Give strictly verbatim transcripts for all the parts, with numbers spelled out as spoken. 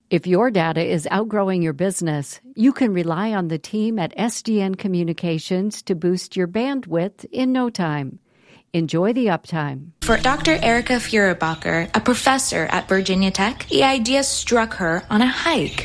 If your data is outgrowing your business, you can rely on the team at S D N Communications to boost your bandwidth in no time. Enjoy the uptime. For Doctor Erica Feuerbacher, a professor at Virginia Tech, the idea struck her on a hike.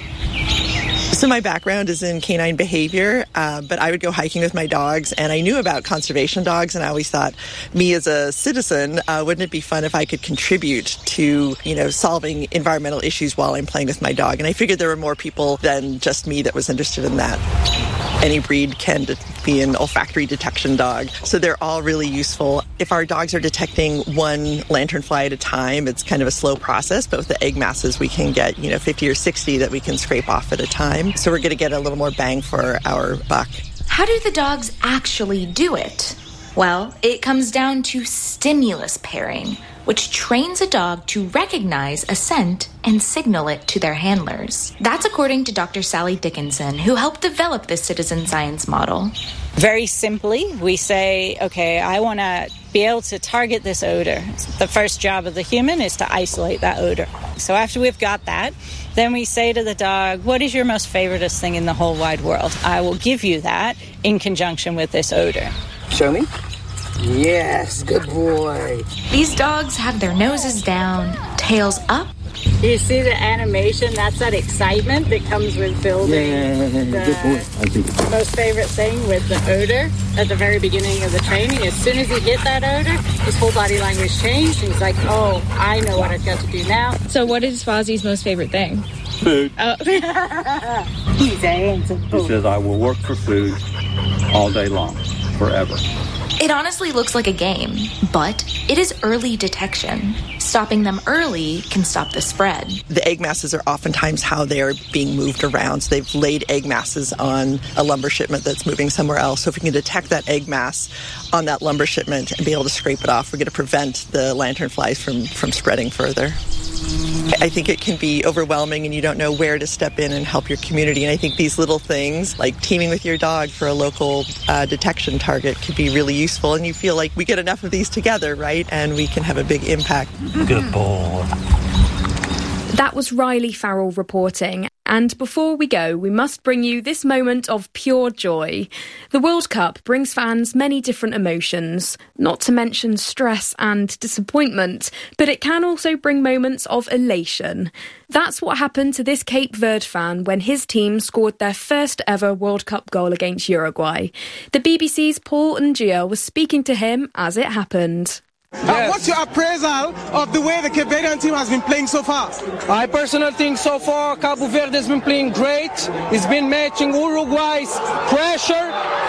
So my background is in canine behavior, uh, but I would go hiking with my dogs, and I knew about conservation dogs, and I always thought, me as a citizen, uh, wouldn't it be fun if I could contribute to, you know, solving environmental issues while I'm playing with my dog? And I figured there were more people than just me that was interested in that. Any breed can de- be an olfactory detection dog, so they're all really useful. If our dogs are detecting one lanternfly at a time, it's kind of a slow process, but with the egg masses, we can get, you know, fifty or sixty that we can scrape off at a time. So we're going to get a little more bang for our buck. How do the dogs actually do it? Well, it comes down to stimulus pairing, which trains a dog to recognize a scent and signal it to their handlers. That's according to Doctor Sally Dickinson, who helped develop this citizen science model. Very simply, we say, okay, I want to be able to target this odor. The first job of the human is to isolate that odor. So after we've got that, then we say to the dog, what is your most favoriteest thing in the whole wide world? I will give you that in conjunction with this odor. Show me. Yes, good boy. These dogs have their noses down, tails up. You see the animation? That's that excitement that comes with building Yeah, the good boy. I think it's most favorite thing with the odor at the very beginning of the training. As soon as he hit that odor, his whole body language changed. He's like, oh, I know what I've got to do now. So what is Fozzie's most favorite thing? food. Oh. He's handsome. He says, I will work for food all day long, forever. It honestly looks like a game, but it is early detection. Stopping them early can stop the spread. The egg masses are oftentimes how they are being moved around. So they've laid egg masses on a lumber shipment that's moving somewhere else. So if we can detect that egg mass on that lumber shipment and be able to scrape it off, we're going to prevent the lanternflies from, from spreading further. I think it can be overwhelming and you don't know where to step in and help your community. And I think these little things, like teaming with your dog for a local uh, detection target, could be really useful. And you feel like we get enough of these together, right? And we can have a big impact. Good boy. That was Riley Farrell reporting. And before we go, we must bring you this moment of pure joy. The World Cup brings fans many different emotions, not to mention stress and disappointment, but it can also bring moments of elation. That's what happened to this Cape Verde fan when his team scored their first ever World Cup goal against Uruguay. The B B C's Paul Ngia was speaking to him as it happened. Yes. Uh, what's your appraisal of the way the Cape Verdean team has been playing so far? I personally think so far Cabo Verde has been playing great. It's been matching Uruguay's pressure.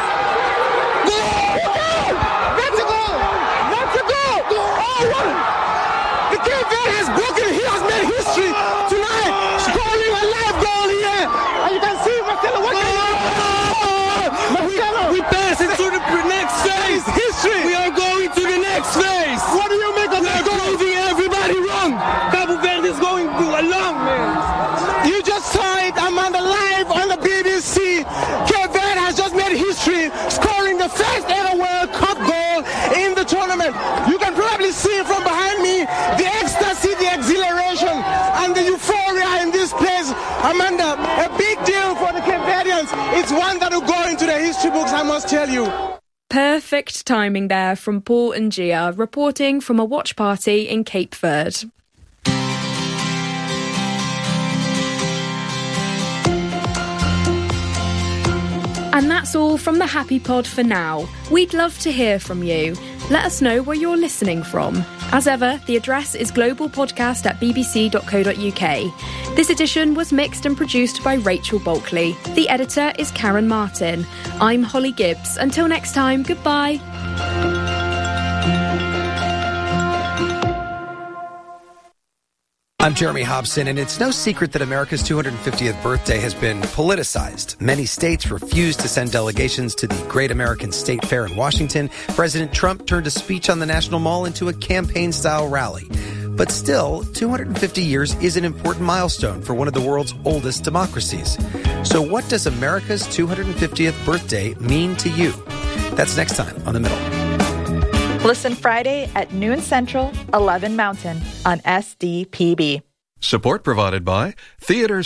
Goal! That's a goal! That's a goal! Oh, what? The Cape Verde has broken. He has made history tonight, scoring a live goal here. And you can see Marcelo. What can you do? Marcelo! We, we pass it to the next phase. History. We are going to the next phase. What do you make of that goal? We're proving everybody wrong. Cabo Verde is going along, man. You just saw it, Amanda, live on the B B C. Cape Verde has just made history, scoring the first ever World Cup goal in the tournament. You can probably see from behind me the ecstasy, the exhilaration, and the euphoria in this place. Amanda, a big deal for the Cape Verdeans. It's one that will go into the history books, I must tell you. Perfect timing there from Paul Ngia, reporting from a watch party in Cape Verde. And that's all from the Happy Pod for now. We'd love to hear from you. Let us know where you're listening from. As ever, the address is globalpodcast at b b c dot co dot u k. This edition was mixed and produced by Rachel Bulkley. The editor is Karen Martin. I'm Holly Gibbs. Until next time, goodbye. I'm Jeremy Hobson, and it's no secret that America's two hundred fiftieth birthday has been politicized. Many states refused to send delegations to the Great American State Fair in Washington. President Trump turned a speech on the National Mall into a campaign-style rally. But still, two hundred fifty years is an important milestone for one of the world's oldest democracies. So what does America's two hundred fiftieth birthday mean to you? That's next time on The Middle. Listen Friday at noon Central, eleven Mountain on S D P B. Support provided by Theaters